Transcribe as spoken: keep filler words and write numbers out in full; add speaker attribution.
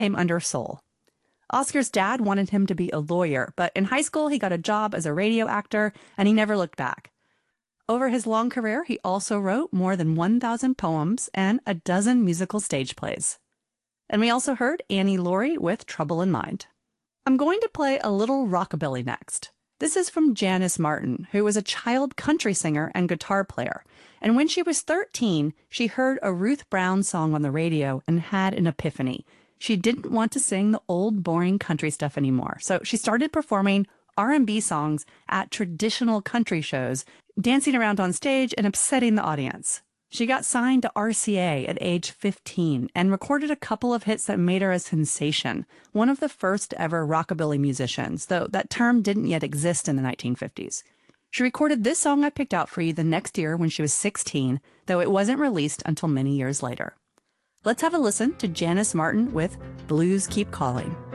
Speaker 1: came under Soul. Oscar's dad wanted him to be a lawyer, but in high school he got a job as a radio actor and he never looked back. Over his long career, he also wrote more than one thousand poems and a dozen musical stage plays. And we also heard Annie Laurie with Trouble in Mind. I'm going to play a little rockabilly next. This is from Janice Martin, who was a child country singer and guitar player. And when she was thirteen, she heard a Ruth Brown song on the radio and had an epiphany. She didn't want to sing the old, boring country stuff anymore. So she started performing R and B songs at traditional country shows, dancing around on stage and upsetting the audience. She got signed to R C A at age fifteen and recorded a couple of hits that made her a sensation, one of the first ever rockabilly musicians, though that term didn't yet exist in the nineteen fifties. She recorded this song I picked out for you the next year when she was sixteen, though it wasn't released until many years later. Let's have a listen to Janice Martin with Blues Keep Calling.